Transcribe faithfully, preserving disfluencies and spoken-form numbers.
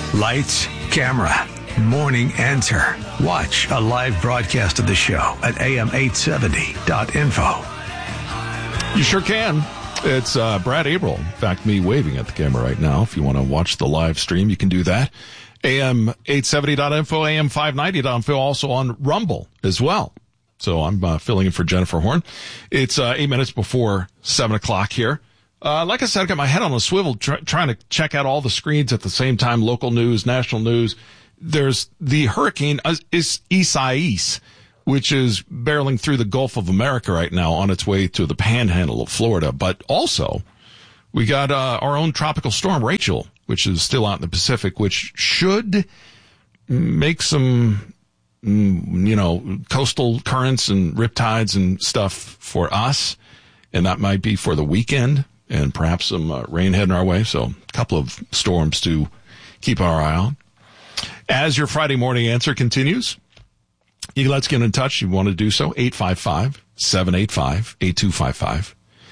Lights, camera, morning answer. Watch a live broadcast of the show at A M eight seventy dot info. You sure can. It's uh, Brad Averill. In fact, me waving at the camera right now. If you want to watch the live stream, you can do that. A M eight seventy dot info, A M five ninety dot info, also on Rumble as well. So I'm uh, filling in for Jennifer Horn. It's uh, eight minutes before seven o'clock here. Uh, like I said, I got my head on a swivel tr- trying to check out all the screens at the same time, local news, national news. There's the hurricane is Isaias, which is barreling through the Gulf of America right now on its way to the panhandle of Florida. But also, we got uh, our own tropical storm, Rachel, which is still out in the Pacific, which should make some, you know, coastal currents and riptides and stuff for us. And that might be for the weekend. And perhaps some uh, rain heading our way. So a couple of storms to keep our eye on. As your Friday morning answer continues, you can let's get in touch. You want to do so, eight five five, seven eight five, eight two five five.